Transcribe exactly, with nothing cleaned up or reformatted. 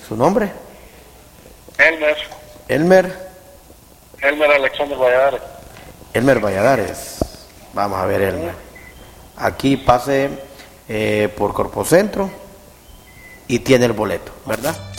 ¿Su nombre? Elmer. Elmer. Elmer Alexander Valladares. Elmer Valladares. Vamos a ver, Elmer. Aquí pase eh, por Corpocentro y tiene el boleto, ¿verdad?